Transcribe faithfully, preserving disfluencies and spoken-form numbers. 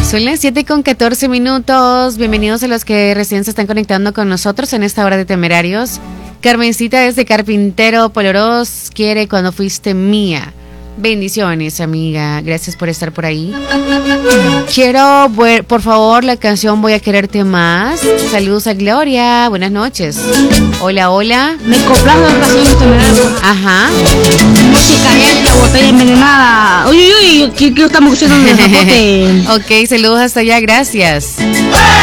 Son las siete con catorce minutos. Bienvenidos a los que recién se están conectando con nosotros en esta hora de Temerarios. Carmencita desde Carpintero Polorós quiere Cuando Fuiste Mía. Bendiciones, amiga. Gracias por estar por ahí. Quiero, por favor, la canción Voy a Quererte Más. Saludos a Gloria. Buenas noches. Hola, hola. Me complace la canción de Temerarios. Ajá. Música esta, botella envenenada. Uy, uy, uy. ¿Qué, qué estamos escuchando en el zapote? Ok, saludos hasta allá. Gracias.